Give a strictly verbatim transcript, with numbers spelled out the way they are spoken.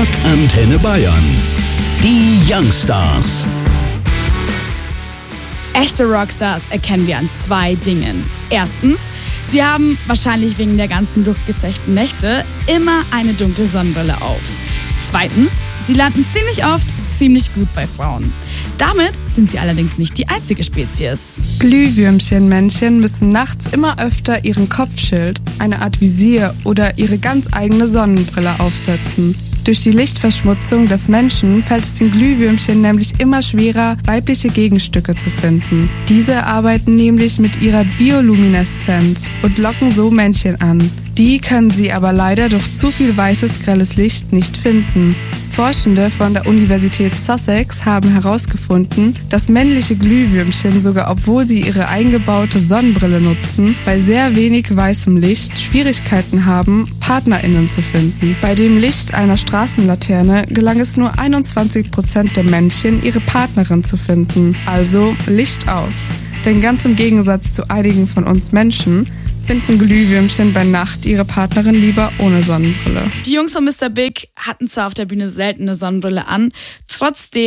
Rock Antenne Bayern. Die Youngstars. Echte Rockstars erkennen wir an zwei Dingen. Erstens, sie haben wahrscheinlich wegen der ganzen durchgezechten Nächte immer eine dunkle Sonnenbrille auf. Zweitens, sie landen ziemlich oft ziemlich gut bei Frauen. Damit sind sie allerdings nicht die einzige Spezies. Glühwürmchenmännchen müssen nachts immer öfter ihren Kopfschild, eine Art Visier oder ihre ganz eigene Sonnenbrille aufsetzen. Durch die Lichtverschmutzung des Menschen fällt es den Glühwürmchen nämlich immer schwerer, weibliche Gegenstücke zu finden. Diese arbeiten nämlich mit ihrer Biolumineszenz und locken so Männchen an. Die können sie aber leider durch zu viel weißes, grelles Licht nicht finden. Forschende von der Universität Sussex haben herausgefunden, dass männliche Glühwürmchen, sogar obwohl sie ihre eingebaute Sonnenbrille nutzen, bei sehr wenig weißem Licht Schwierigkeiten haben, PartnerInnen zu finden. Bei dem Licht einer Straßenlaterne gelang es nur einundzwanzig Prozent der Männchen, ihre Partnerin zu finden. Also Licht aus. Denn ganz im Gegensatz zu einigen von uns Menschen finden Glühwürmchen bei Nacht ihre Partnerin lieber ohne Sonnenbrille. Die Jungs von Mister Big hatten zwar auf der Bühne selten eine Sonnenbrille an, trotzdem